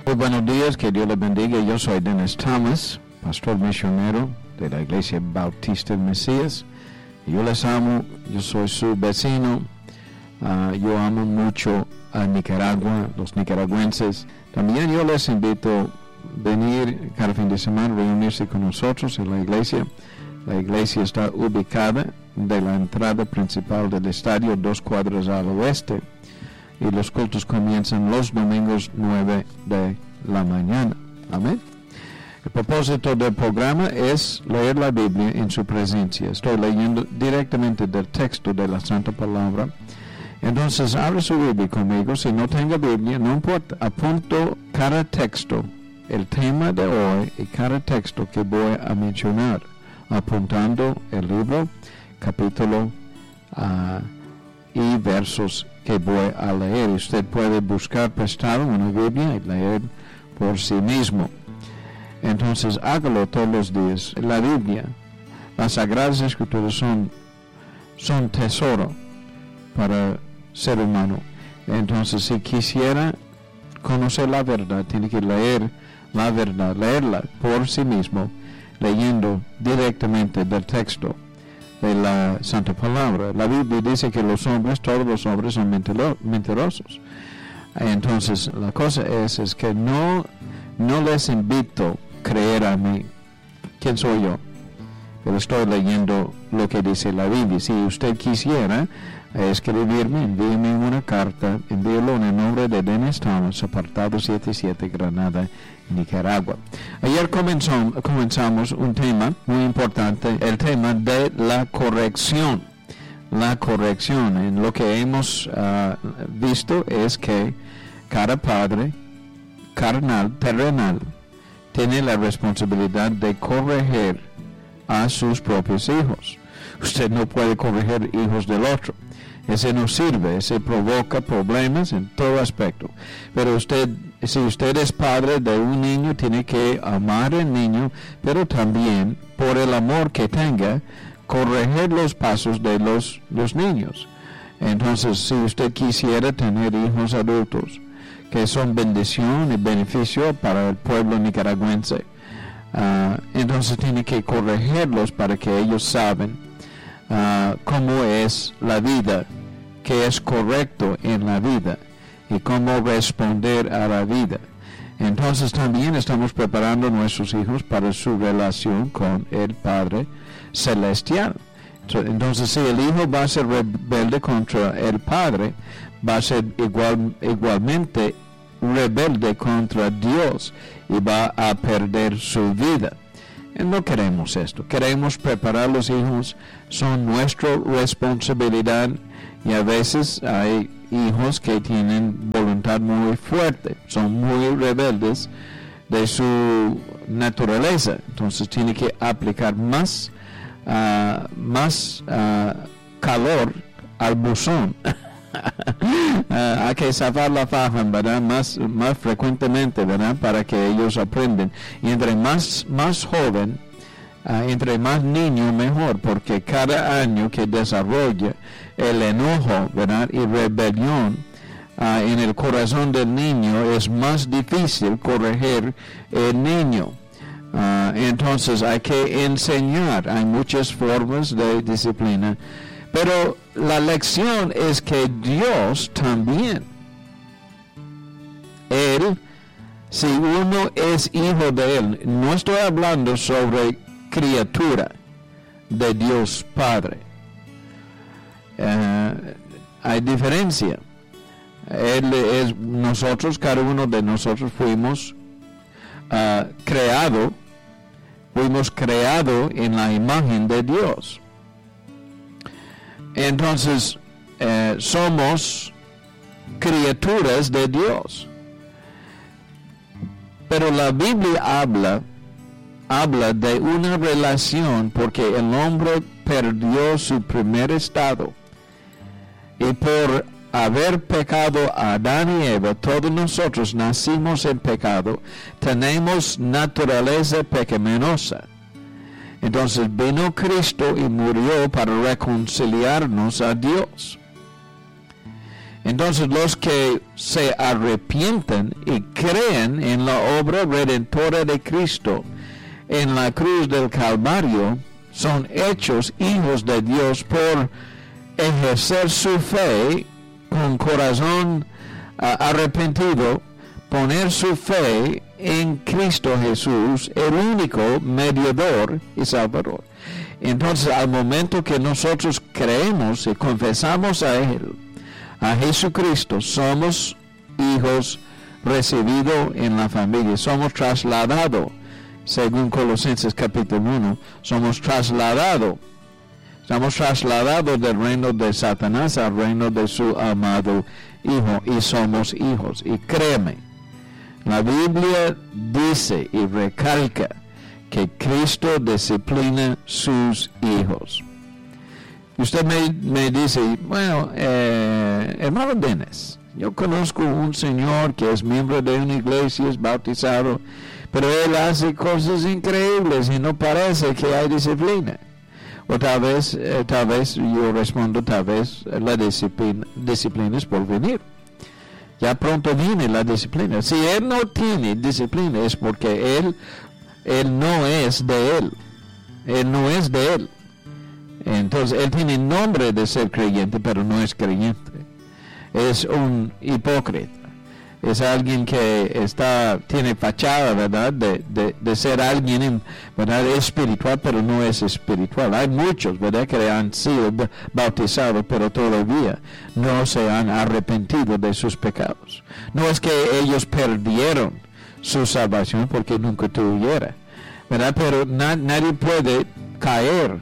Muy buenos días, que Dios les bendiga. Yo soy Dennis Thomas, pastor misionero de la Iglesia Bautista del Mesías. Yo les amo, yo soy su vecino. Yo amo mucho a Nicaragua, los nicaragüenses. También yo les invito a venir cada fin de semana, reunirse con nosotros en la iglesia. La iglesia está ubicada de la entrada principal del estadio, 2 cuadras al oeste. Y los cultos comienzan los domingos 9 de la mañana. Amén. El propósito del programa es leer la Biblia en su presencia. Estoy leyendo directamente del texto de la Santa Palabra. Entonces, abre su Biblia conmigo. Si no tenga Biblia, no importa. Apunto cada texto, el tema de hoy y cada texto que voy a mencionar. Apuntando el libro, capítulo y versos que voy a leer. Usted puede buscar prestado una Biblia y leer por sí mismo. Entonces, hágalo todos los días. La Biblia, las Sagradas Escrituras son tesoro para ser humano. Entonces, si quisiera conocer la verdad, tiene que leer la verdad, leerla por sí mismo, leyendo directamente del texto de la Santa Palabra. La Biblia dice que todos los hombres son mentirosos. Entonces, la cosa es que no les invito a creer a mí. ¿Quién soy yo? Pero estoy leyendo lo que dice la Biblia. Si usted quisiera escribirme, envíeme una carta, envíelo en el nombre de Dennis Thomas, apartado 77, Granada, Nicaragua. Ayer comenzamos un tema muy importante, el tema de la corrección. La corrección. En lo que hemos visto es que cada padre carnal, terrenal, tiene la responsabilidad de corregir a sus propios hijos. Usted no puede corregir hijos del otro. Ese no sirve, ese provoca problemas en todo aspecto. Pero si usted es padre de un niño, tiene que amar al niño, pero también, por el amor que tenga, corregir los pasos de los niños. Entonces, si usted quisiera tener hijos adultos, que son bendición y beneficio para el pueblo nicaragüense, entonces tiene que corregirlos para que ellos saben cómo es la vida, qué es correcto en la vida y cómo responder a la vida. Entonces también estamos preparando a nuestros hijos para su relación con el Padre Celestial. Entonces, si el hijo va a ser rebelde contra el Padre, va a ser igualmente rebelde contra Dios y va a perder su vida. No queremos esto. Queremos preparar a los hijos. Son nuestra responsabilidad. Y a veces hay hijos que tienen voluntad muy fuerte. Son muy rebeldes de su naturaleza. Entonces tiene que aplicar más calor al buzón. Hay que zafar la faja, ¿verdad? Más frecuentemente, ¿verdad? Para que ellos aprendan. Y entre más joven, entre más niño, mejor, porque cada año que desarrolla el enojo, ¿verdad? Y rebelión en el corazón del niño, es más difícil corregir el niño. Entonces hay que enseñar. Hay muchas formas de disciplina. Pero la lección es que Dios también, si uno es hijo de Él, no estoy hablando sobre criatura de Dios Padre. Hay diferencia. Cada uno de nosotros fuimos creado en la imagen de Dios. Entonces, somos criaturas de Dios. Pero la Biblia habla de una relación, porque el hombre perdió su primer estado. Y por haber pecado a Adán y Eva, todos nosotros nacimos en pecado, tenemos naturaleza pecaminosa. Entonces vino Cristo y murió para reconciliarnos a Dios. Entonces los que se arrepienten y creen en la obra redentora de Cristo en la cruz del Calvario son hechos hijos de Dios por ejercer su fe con corazón arrepentido, poner su fe en Cristo Jesús, el único mediador y salvador. Entonces, al momento que nosotros creemos y confesamos a Él, a Jesucristo, somos hijos recibidos en la familia, somos trasladados, según Colosenses capítulo 1, estamos trasladados del reino de Satanás al reino de su amado Hijo, y somos hijos. Y créeme, la Biblia dice y recalca que Cristo disciplina sus hijos. Y usted me dice, bueno, hermano Dennis, yo conozco un señor que es miembro de una iglesia, es bautizado, pero él hace cosas increíbles y no parece que hay disciplina. O tal vez yo respondo, tal vez la disciplina es por venir. Ya pronto viene la disciplina. Si él no tiene disciplina es porque él no es de él. Él no es de él. Entonces él tiene nombre de ser creyente, pero no es creyente. Es un hipócrita. Es alguien que tiene fachada, ¿verdad? De ser alguien, ¿verdad? Espiritual, pero no es espiritual. Hay muchos, ¿verdad? Que han sido bautizados, pero todavía no se han arrepentido de sus pecados. No es que ellos perdieron su salvación porque nunca tuvieron, ¿verdad? Pero nadie puede caer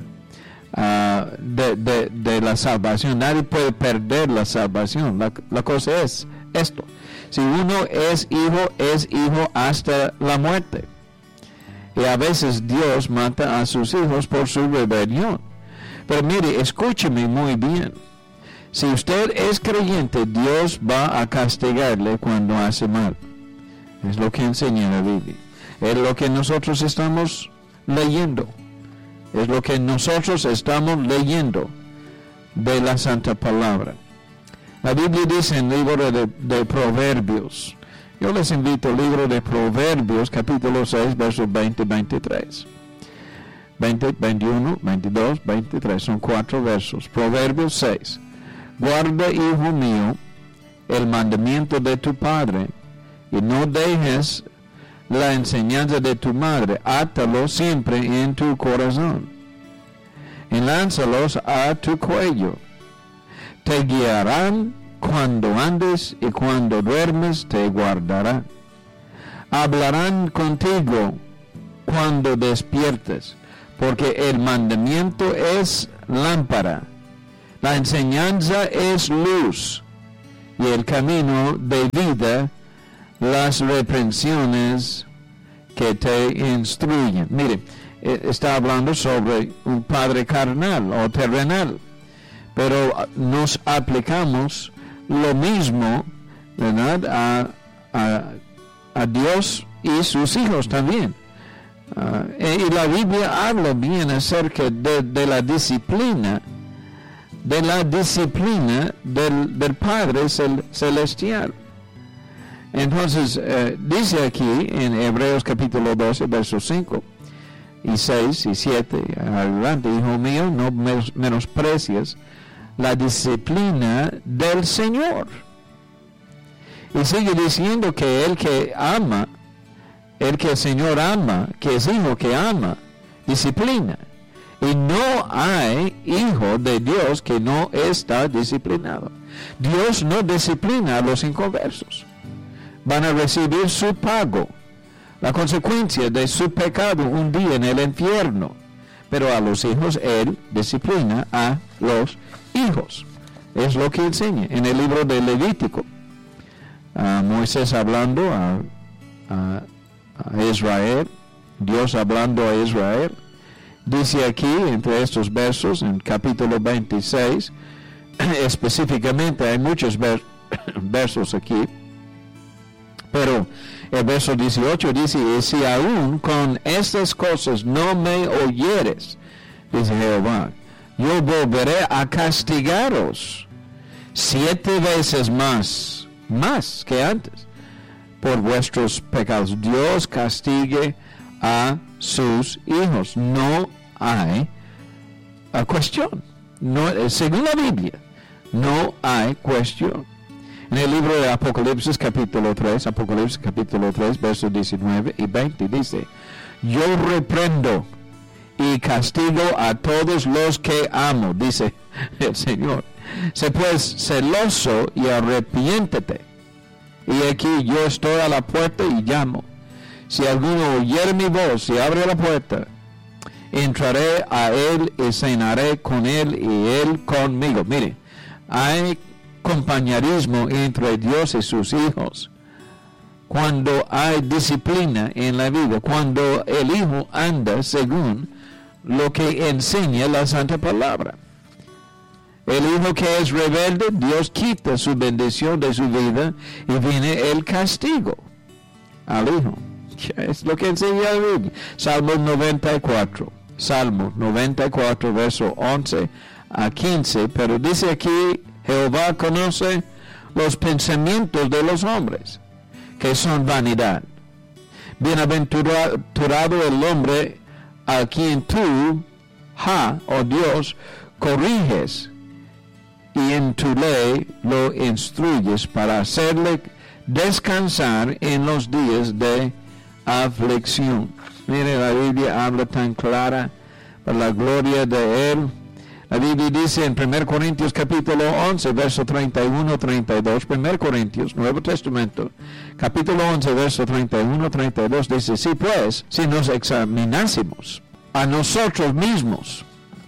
de la salvación. Nadie puede perder la salvación. La cosa es esto. Si uno es hijo hasta la muerte. Y a veces Dios mata a sus hijos por su rebelión. Pero mire, escúcheme muy bien. Si usted es creyente, Dios va a castigarle cuando hace mal. Es lo que enseña la Biblia. Es lo que nosotros estamos leyendo. Es lo que nosotros estamos leyendo de la Santa Palabra. La Biblia dice en el libro de Proverbios, yo les invito al libro de Proverbios, capítulo 6, versos 20 y 23. 20, 21, 22, 23, son 4 versos. Proverbios 6. Guarda, hijo mío, el mandamiento de tu padre, y no dejes la enseñanza de tu madre. Átalo siempre en tu corazón. Enlánzalos a tu cuello. Te guiarán cuando andes y cuando duermes te guardarán. Hablarán contigo cuando despiertes, porque el mandamiento es lámpara, la enseñanza es luz, y el camino de vida las reprensiones que te instruyen. Mire, está hablando sobre un padre carnal o terrenal. Pero nos aplicamos lo mismo, ¿verdad? A Dios y sus hijos también. Y la Biblia habla bien acerca de la disciplina, del Padre Celestial. Entonces, dice aquí en Hebreos capítulo 12, versos 5 y 6 y 7, adelante, hijo mío, no menosprecies la disciplina del Señor. Y sigue diciendo que el que el Señor ama, que es hijo que ama, disciplina. Y no hay hijo de Dios que no está disciplinado. Dios no disciplina a los inconversos. Van a recibir su pago, la consecuencia de su pecado un día en el infierno. Pero a los hijos Él disciplina a los hijos. Es lo que enseña en el libro de Levítico. Moisés hablando a Israel, Dios hablando a Israel. Dice aquí, entre estos versos, en capítulo 26, específicamente hay muchos versos aquí, pero el verso 18 dice, y si aún con estas cosas no me oyeres, dice Jehová, yo volveré a castigaros 7 veces más que antes, por vuestros pecados. Dios castigue a sus hijos. No hay cuestión. No, según la Biblia, no hay cuestión. En el libro de Apocalipsis capítulo 3, versos 19 y 20, dice: yo reprendo y castigo a todos los que amo, dice el Señor. Sé pues celoso y arrepiéntete. Y aquí yo estoy a la puerta y llamo. Si alguno oyere mi voz y abre la puerta, entraré a él y cenaré con él y él conmigo. Mire, hay compañerismo entre Dios y sus hijos cuando hay disciplina en la vida, cuando el hijo anda según lo que enseña la Santa Palabra. El hijo que es rebelde, Dios quita su bendición de su vida y viene el castigo al hijo. Es lo que enseña la Biblia. Salmo 94, verso 11 a 15, pero dice aquí: Jehová conoce los pensamientos de los hombres, que son vanidad. Bienaventurado el hombre a quien tú, oh Dios, corriges, y en tu ley lo instruyes para hacerle descansar en los días de aflicción. Mire, la Biblia habla tan clara para la gloria de Él. La Biblia dice en 1 Corintios capítulo 11, verso 31-32, 1 Corintios, Nuevo Testamento, capítulo 11, verso 31-32, dice: sí, pues, si nos examinásemos a nosotros mismos,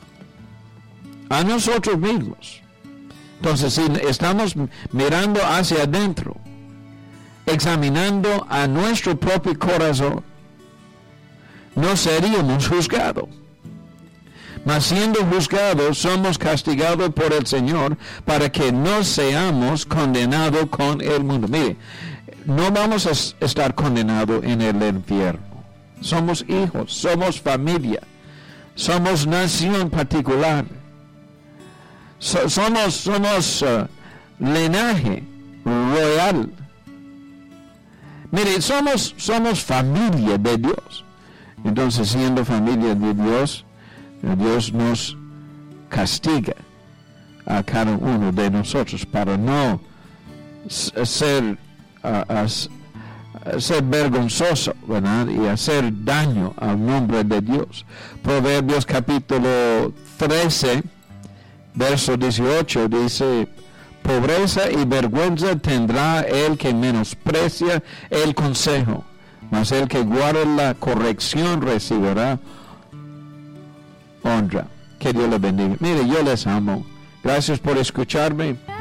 entonces si estamos mirando hacia adentro, examinando a nuestro propio corazón, no seríamos juzgados. Mas siendo juzgados, somos castigados por el Señor para que no seamos condenados con el mundo. Mire, no vamos a estar condenados en el infierno. Somos hijos, somos familia, somos nación particular. Somos linaje royal. Mire, somos familia de Dios. Entonces, siendo familia de Dios, Dios nos castiga a cada uno de nosotros para no ser vergonzoso, ¿verdad? Y hacer daño al nombre de Dios. Proverbios capítulo 13, verso 18 dice: pobreza y vergüenza tendrá el que menosprecia el consejo, mas el que guarda la corrección recibirá honra. Que Dios le bendiga. Mire, yo les amo. Gracias por escucharme.